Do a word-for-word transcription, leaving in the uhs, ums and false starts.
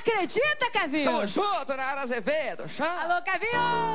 acredita, Kevinho? Tamo junto, Nara Azevedo. Chama. Alô, Kevinho!